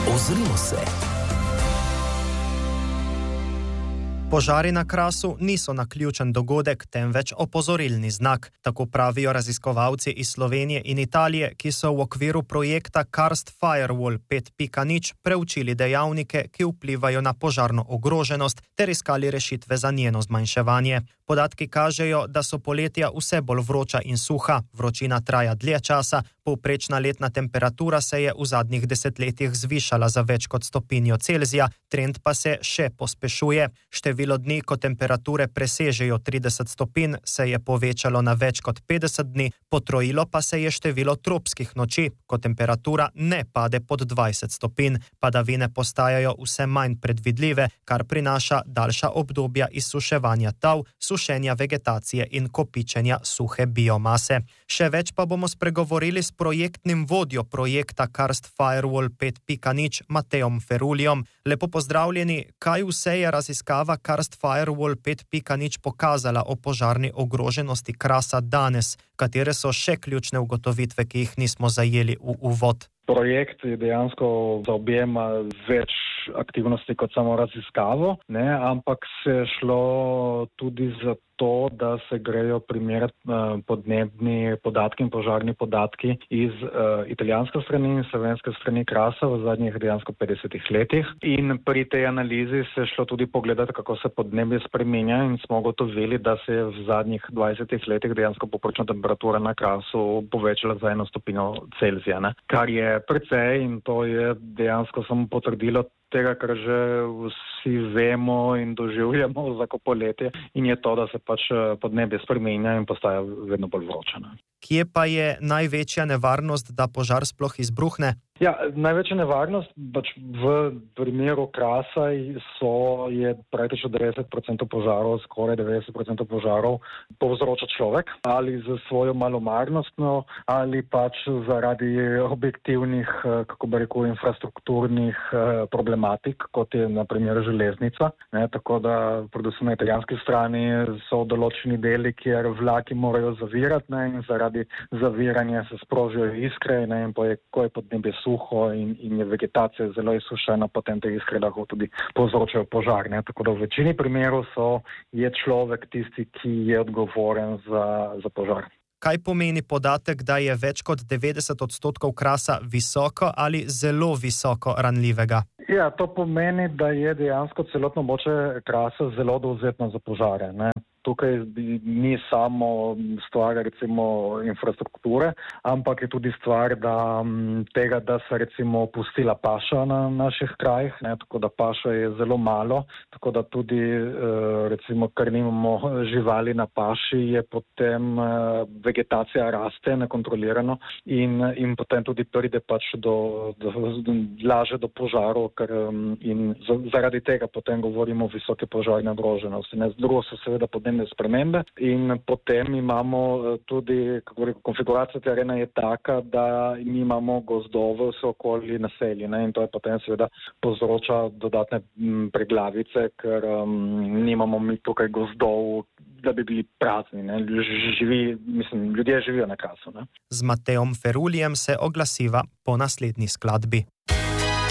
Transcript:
Ozrimo se. Požari na Krasu niso naključen dogodek, temveč opozorilni znak. Tako pravijo raziskovalci iz Slovenije in Italije, ki so v okviru projekta Karst Firewall 5.0 preučili dejavnike, ki vplivajo na požarno ogroženost ter iskali rešitve za njeno zmanjševanje. Podatki kažejo, da so poletja vse bolj vroča in suha, vročina traja dlje časa, povprečna letna temperatura se je v zadnjih desetletjih zvišala za več kot stopinjo Celzija, trend pa se še pospešuje. Število dni, ko temperature presežejo 30 stopinj, se je povečalo na več kot 50 dni, potrojilo pa se je število tropskih noči, ko temperatura ne pade pod 20 stopinj. Padavine postajajo vse manj predvidljive, kar prinaša daljša obdobja izsuševanja tal, sušenja vegetacije in kopičenja suhe biomase. Še več pa bomo spregovorili s projektnim vodjo projekta Karst Firewall 5.0 Mateom Ferulijom. Lepo pozdravljeni, kaj vse je raziskava Karst Firewall 5.0 pokazala o požarni ogroženosti Krasa danes? Katere so še ključne ugotovitve, ki jih nismo zajeli v uvod? Projekt je dejansko zaobjema več aktivnosti kot samo raziskavo, ampak se je šlo tudi za to, da se grejo primerjati podnebni podatki in požarni podatki iz italijanske strani in slovenske strani Krasa v zadnjih dejansko 50 letih. In pri tej analizi se je šlo tudi pogledati, kako se podnebje spreminja, in smo ugotovili, da se je v zadnjih 20 letih dejansko povprečna temperatura na Krasu povečala za 1 stopinjo Celzija, kar je precej, in to je dejansko samo potrdilo tega, kar že vsi vemo in doživljamo vsako poletje, in je to, da se pač podnebje spreminja in postaja vedno bolj vroče. Kje pa je največja nevarnost, da požar sploh izbruhne? Največja nevarnost v primeru Krasa je praktično 90% požarov, skoraj 90% požarov povzroča človek, ali z svojo malomarnostno, ali pač zaradi objektivnih, infrastrukturnih problematik, kot je na primer železnica. Tako da predvsem na italijanski strani so določeni deli, kjer vlaki morajo zavirati, in zaradi zaviranja se sprožijo iskre, in ko je podnebje suho in je vegetacija zelo izsušena, potem te iskre lahko tudi povzročajo požar. Tako da v večini primerov je človek tisti, ki je odgovoren za požar. Kaj pomeni podatek, da je več kot 90% Krasa visoko ali zelo visoko ranljivega? To pomeni, da je dejansko celotno območje Krasa zelo dovzetno za požare. Tukaj ni samo stvar recimo infrastrukture, ampak je tudi stvar tega, da se recimo opustila paša na naših krajih, tako da paša je zelo malo, tako da tudi recimo, ker nimamo živali na paši, je potem vegetacija raste nekontrolirano in potem tudi pride pač laže do požarov, in zaradi tega potem govorimo o visoke požarne ogroženosti. Drugo so seveda podnebne spremembe, in potem imamo tudi, konfiguracija terena je taka, da imamo gozdove vse okoli naselji, in to je potem seveda povzroča dodatne preglavice, ker nimamo mi tukaj gozdov, da bi bili prazni. Ljudje živijo na Krasu. Z Mateom Ferulijem se oglasiva po naslednji skladbi.